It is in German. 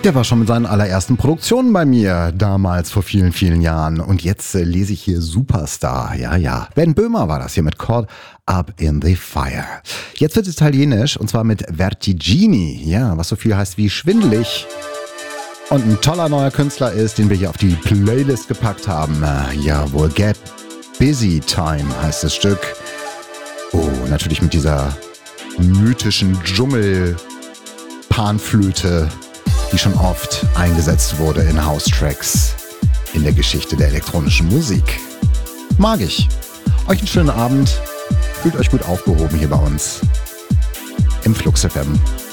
Der war schon mit seinen allerersten Produktionen bei mir, damals vor vielen, vielen Jahren. Und jetzt lese ich hier Superstar. Ja. Ben Böhmer war das hier mit Caught Up in the Fire. Jetzt wird es italienisch und zwar mit Vertigini. Ja, was so viel heißt wie schwindelig. Und ein toller neuer Künstler ist, den wir hier auf die Playlist gepackt haben. Jawohl, Get Busy Time heißt das Stück. Oh, natürlich mit dieser mythischen Dschungel-Panflöte, die schon oft eingesetzt wurde in House-Tracks in der Geschichte der elektronischen Musik. Mag ich. Euch einen schönen Abend. Fühlt euch gut aufgehoben hier bei uns im Flux FM.